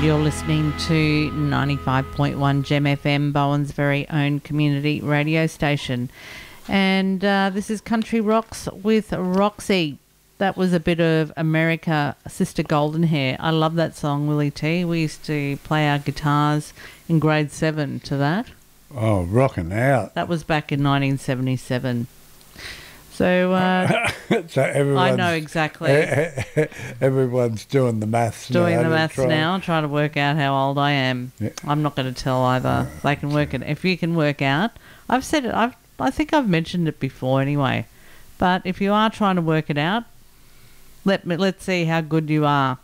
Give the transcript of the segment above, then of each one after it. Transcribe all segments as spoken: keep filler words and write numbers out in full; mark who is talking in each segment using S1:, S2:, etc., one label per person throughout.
S1: And you're listening to ninety-five point one Gem F M, Bowen's very own community radio station. And uh, this is Country Rocks with Roxy. That was a bit of America, Sister Golden Hair. I love that song, Willie T. We used to play our guitars in grade seven to that.
S2: Oh, rocking out.
S1: That was back in nineteen seventy-seven. So, uh,
S2: so everyone's,
S1: I know exactly.
S2: Everyone's doing the maths now.
S1: Doing the maths try. now, trying to work out how old I am. Yeah. I'm not going to tell either. Oh, they can work it. If you can work out, I've said it. I've, I think I've mentioned it before anyway. But if you are trying to work it out, let me let's see how good you are.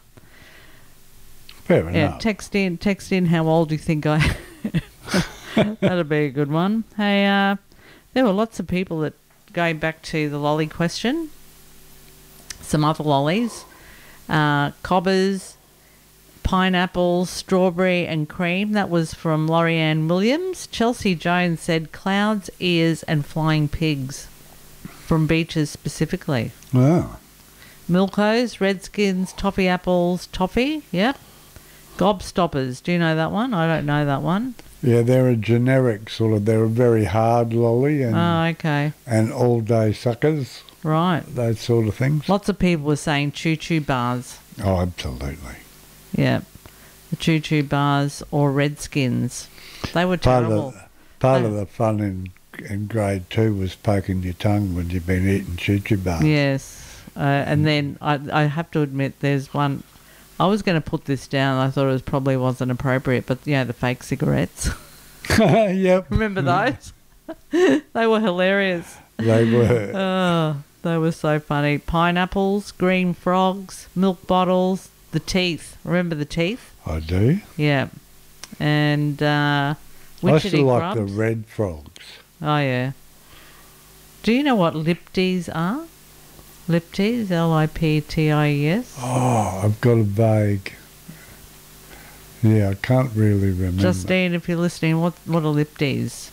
S2: Fair
S1: yeah,
S2: enough.
S1: Text in, text in how old you think I am. That'll be a good one. Hey, uh, there were lots of people that. Going back to the lolly question, some other lollies, uh, cobbers, pineapples, strawberry and cream. That was from Lorianne Williams. Chelsea Jones said clouds, ears and flying pigs from beaches specifically.
S2: Wow.
S1: Milkos, redskins, toffee apples, toffee, yep. Gobstoppers, do you know that one? I don't know that one.
S2: Yeah, they're a generic sort of, they're a very hard lolly and
S1: oh, okay.
S2: and all-day suckers.
S1: Right.
S2: Those sort of things.
S1: Lots of people were saying choo-choo bars.
S2: Oh, absolutely.
S1: Yeah. The choo-choo bars or redskins. They were
S2: part
S1: terrible.
S2: Of the, part
S1: they,
S2: of the fun in, in grade two was poking your tongue when you've been eating choo-choo bars.
S1: Yes. Uh, and then I, I have to admit there's one... I was going to put this down. I thought it was probably wasn't appropriate, but you know, the fake cigarettes.
S2: Yep.
S1: Remember those? They were hilarious.
S2: They were.
S1: Oh, they were so funny. Pineapples, green frogs, milk bottles, the teeth. Remember the teeth?
S2: I do.
S1: Yeah. And uh,
S2: I still like
S1: grubs.
S2: the red frogs.
S1: Oh, yeah. Do you know what lipties are? Lipties, L I P T I E S.
S2: Oh, I've got a vague. Yeah, I can't really remember.
S1: Justine, if you're listening, what what are lipties?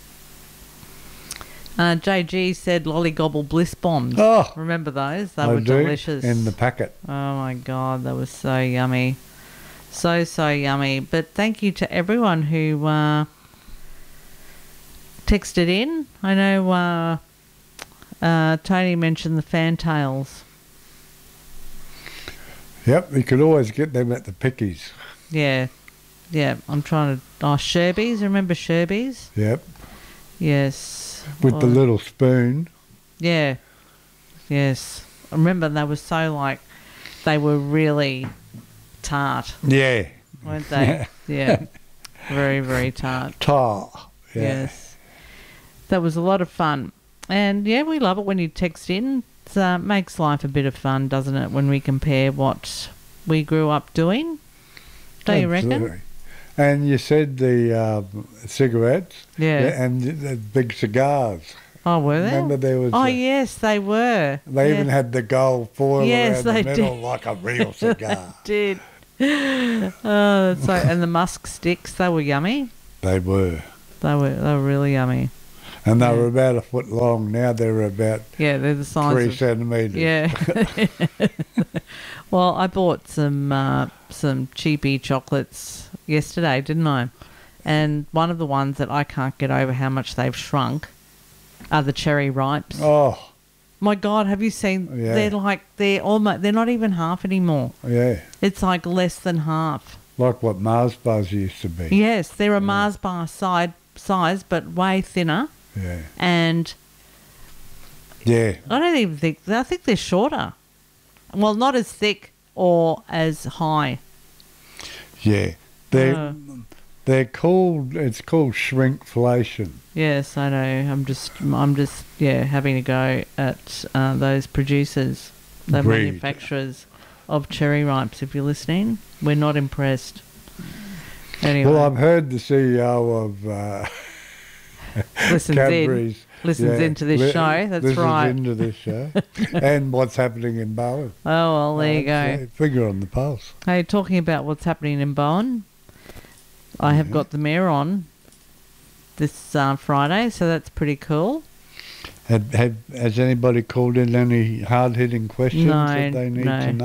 S1: Uh, J G said lollygobble bliss bombs.
S2: Oh,
S1: remember those? They
S2: I
S1: were
S2: do,
S1: delicious.
S2: in the packet.
S1: Oh my God, that was so yummy, so so yummy. But thank you to everyone who uh, texted in. I know. Uh, Uh, Tony mentioned the fantails.
S2: Yep, you could always get them at the pickies.
S1: Yeah, yeah. I'm trying to... Oh, Sherbies. Remember Sherbies?
S2: Yep.
S1: Yes.
S2: With
S1: oh.
S2: the little spoon.
S1: Yeah. Yes. I remember they were so like... They were really tart.
S2: Yeah.
S1: Weren't they? Yeah. Very, very tart.
S2: Tart. Yeah.
S1: Yes. That was a lot of fun. And, yeah, we love it when you text in. It uh, makes life a bit of fun, doesn't it, when we compare what we grew up doing? Don't you reckon?
S2: And you said the uh, cigarettes.
S1: Yeah.
S2: yeah. And the big cigars.
S1: Oh, were they?
S2: Remember there was...
S1: Oh,
S2: a,
S1: yes, they were.
S2: They
S1: yeah.
S2: even had the gold foil
S1: yes,
S2: around
S1: they
S2: the middle
S1: did.
S2: like a real cigar.
S1: They did. Oh, that's so... And the musk sticks, they were yummy.
S2: They were.
S1: They were, they were really yummy.
S2: And they
S1: yeah.
S2: were about a foot long. Now they're about
S1: yeah, they're the size
S2: three
S1: of,
S2: centimetres.
S1: Yeah. Well, I bought some uh, some cheapy chocolates yesterday, didn't I? And one of the ones that I can't get over how much they've shrunk are the cherry ripes.
S2: Oh.
S1: My God, have you seen?
S2: Yeah.
S1: They're like, they're almost, they're not even half anymore.
S2: Yeah.
S1: It's like less than half.
S2: Like what Mars bars used to be.
S1: Yes, they're a
S2: yeah.
S1: Mars bar side, size, but way thinner.
S2: Yeah.
S1: And
S2: yeah.
S1: I don't even think, I think they're shorter. Well, not as thick or as high.
S2: Yeah. They're,
S1: uh,
S2: they're called, it's called shrinkflation.
S1: Yes, I know. I'm just, I'm just, yeah, having a go at uh, those producers, the
S2: Breed.
S1: manufacturers of cherry ripes. If you're listening, we're not impressed. Anyway.
S2: Well, I've heard the C E O of uh,
S1: listens
S2: Cadbury's.
S1: In, listens
S2: yeah,
S1: into this
S2: li-
S1: show. That's
S2: listens
S1: right.
S2: into this show. And what's happening in Bowen.
S1: Oh, well, there
S2: uh,
S1: you go.
S2: So finger on the pulse.
S1: Hey, talking about what's happening in Bowen, I have
S2: Yeah.
S1: got the mayor on this uh, Friday, so that's pretty cool.
S2: Have, have, has anybody called in any hard-hitting questions
S1: No,
S2: that they need
S1: no.
S2: to know?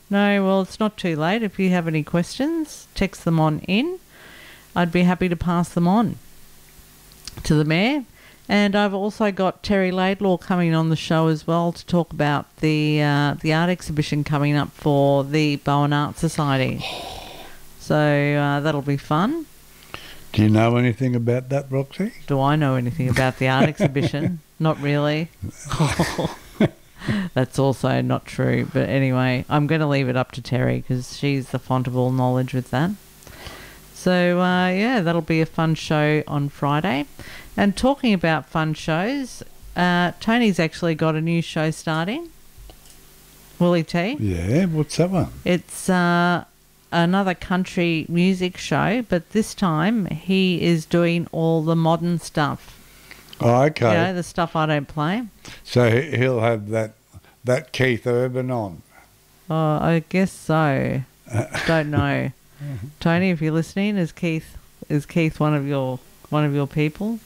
S1: No, well, it's not too late. If you have any questions, text them on in. I'd be happy to pass them on to the Mayor. And I've also got Terry Laidlaw coming on the show as well to talk about the uh, the art exhibition coming up for the Bowen Art Society. So uh, that'll be fun.
S2: Do you know anything about that, Roxy?
S1: Do I know anything about the art exhibition? Not really. That's also not true. But anyway, I'm going to leave it up to Terry because she's the font of all knowledge with that. So, uh, yeah, that'll be a fun show on Friday. And talking about fun shows, uh, Tony's actually got a new show starting. Willie T.
S2: Yeah, what's that one?
S1: It's uh, another country music show, but this time he is doing all the modern stuff.
S2: Oh, okay.
S1: You know, the stuff I don't play.
S2: So he- he'll have that that Keith Urban on.
S1: Oh, I guess so. Don't know. Tony, if you're listening, is Keith is Keith one of your one of your people?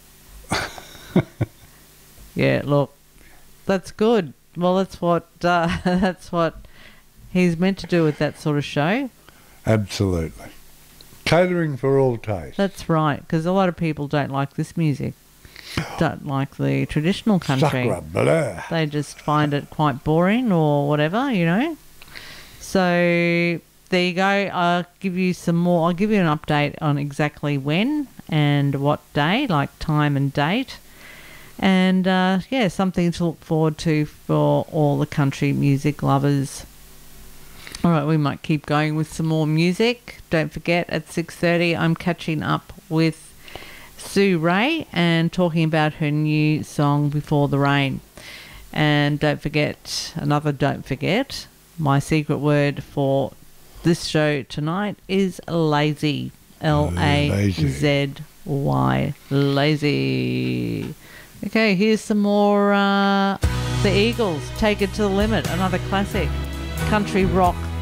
S1: Yeah, look, that's good. Well, that's what uh, that's what he's meant to do with that sort of show.
S2: Absolutely. Catering for all tastes.
S1: That's right, because a lot of people don't like this music, don't like the traditional country.
S2: Sacre bleu.
S1: They just find it quite boring or whatever, you know. So there you go. I'll give you some more. I'll give you an update on exactly when and what day, like time and date. And, uh, yeah, something to look forward to for all the country music lovers. All right, we might keep going with some more music. Don't forget, at six thirty, I'm catching up with Sue Ray and talking about her new song, Before the Rain. And don't forget, another don't forget, my secret word for this show tonight is lazy. L A Z Y. Lazy. Okay, here's some more uh, The Eagles, Take It to the Limit, another classic country rock